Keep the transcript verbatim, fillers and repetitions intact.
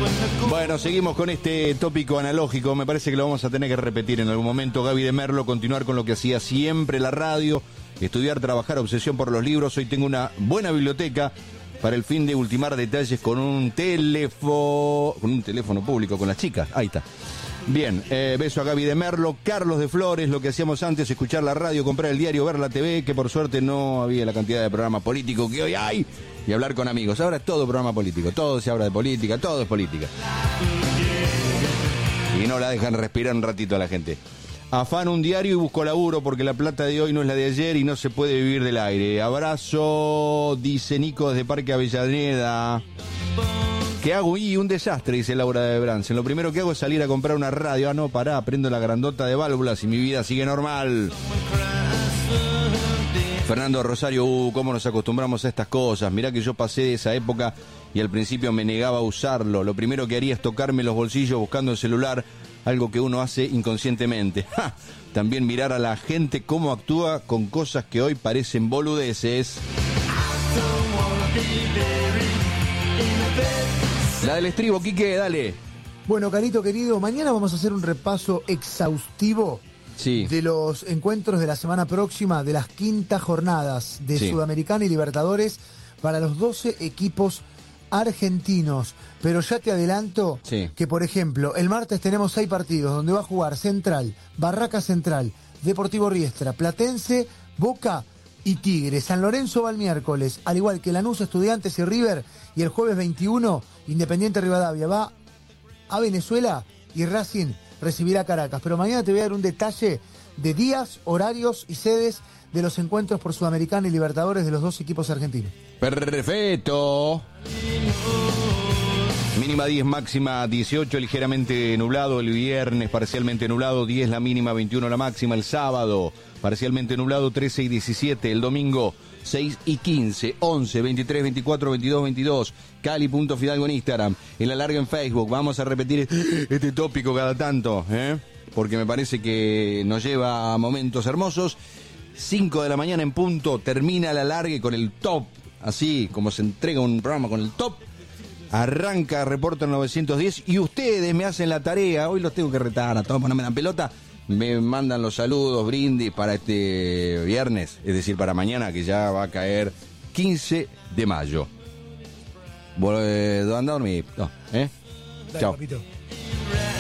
Bueno, seguimos con este tópico analógico. Me parece que lo vamos a tener que repetir en algún momento. Gaby de Merlo, continuar con lo que hacía siempre la radio, estudiar, trabajar, obsesión por los libros. Hoy tengo una buena biblioteca para el fin de ultimar detalles con un teléfono, con un teléfono público, con las chicas. Ahí está. Bien, eh, beso a Gaby de Merlo. Carlos de Flores, lo que hacíamos antes, escuchar la radio, comprar el diario, ver la T V, que por suerte no había la cantidad de programas políticos que hoy hay, y hablar con amigos. Ahora es todo programa político, todo se habla de política, todo es política. Y no la dejan respirar un ratito a la gente. Afano un diario y busco laburo porque la plata de hoy no es la de ayer y no se puede vivir del aire. Abrazo, dice Nico desde Parque Avellaneda. ¿Qué hago? Y un desastre, dice Laura de Bransen. Lo primero que hago es salir a comprar una radio. Ah, no, pará, prendo la grandota de válvulas y mi vida sigue normal. Fernando Rosario, uh, cómo nos acostumbramos a estas cosas. Mirá que yo pasé de esa época y al principio me negaba a usarlo. Lo primero que haría es tocarme los bolsillos buscando el celular, algo que uno hace inconscientemente. ¡Ja! También mirar a la gente cómo actúa con cosas que hoy parecen boludeces. La del estribo, Quique, dale. Bueno, Carito querido, mañana vamos a hacer un repaso exhaustivo sí. de los encuentros de la semana próxima, de las quintas jornadas de sí. Sudamericana y Libertadores para los doce equipos argentinos. Pero ya te adelanto sí. que, por ejemplo, el martes tenemos seis partidos donde va a jugar Central, Barraca Central, Deportivo Riestra, Platense, Boca y Tigre. San Lorenzo va el miércoles, al igual que Lanús, Estudiantes y River. Y el jueves veintiuno, Independiente Rivadavia va a Venezuela y Racing recibirá Caracas. Pero mañana te voy a dar un detalle de días, horarios y sedes de los encuentros por Sudamericana y Libertadores de los dos equipos argentinos. Perfecto. Mínima diez, máxima dieciocho, ligeramente nublado el viernes, parcialmente nublado, diez la mínima, veintiuno la máxima. El sábado, parcialmente nublado, trece y diecisiete. El domingo, seis y quince, once, veintitrés, veinticuatro, veintidós, veintidós. Cali.fidalgo en Instagram, en la larga en Facebook. Vamos a repetir este tópico cada tanto, ¿eh? porque me parece que nos lleva a momentos hermosos. cinco de la mañana en punto, termina la larga con el top, así como se entrega un programa con el top. Arranca Reporter novecientos diez y ustedes me hacen la tarea, hoy los tengo que retar a todos, ponerme la pelota, me mandan los saludos, brindis para este viernes, es decir, para mañana, que ya va a caer quince de mayo. ¿Anda a dormir? No, ¿eh? Chao.